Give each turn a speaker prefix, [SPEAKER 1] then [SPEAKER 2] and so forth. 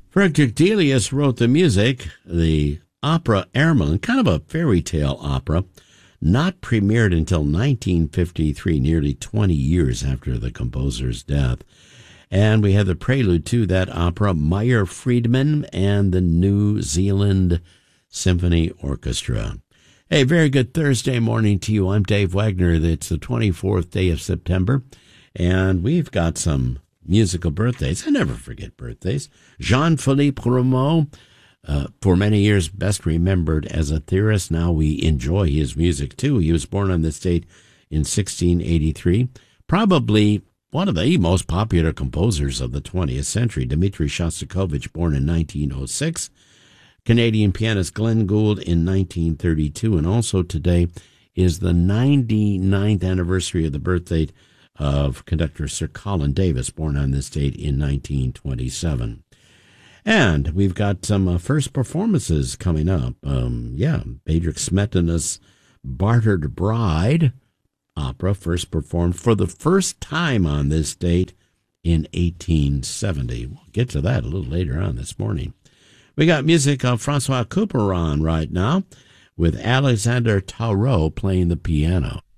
[SPEAKER 1] Frederick Delius wrote the music. The opera Ermine, kind of a fairy tale opera, not premiered until 1953, nearly 20 years after the composer's death. And we had the prelude to that opera, Meyer Friedman and the New Zealand Symphony Orchestra. Hey, very good Thursday morning to you. I'm Dave Wagner. It's the 24th day of September, and we've got some musical birthdays. I never forget birthdays. Jean-Philippe Rameau, for many years best remembered as a theorist. Now we enjoy his music, too. He was born on this date in 1683. Probably one of the most popular composers of the 20th century. Dmitri Shostakovich, born in 1906. Canadian pianist Glenn Gould in 1932. And also today is the 99th anniversary of the birthday of conductor Sir Colin Davis, born on this date in 1927. And we've got some first performances coming up. Bedřich Smetana's Bartered Bride opera, first performed for the first time on this date in 1870. We'll get to that a little later on this morning. We got music of Francois Couperin right now with Alexander Tarot playing the piano.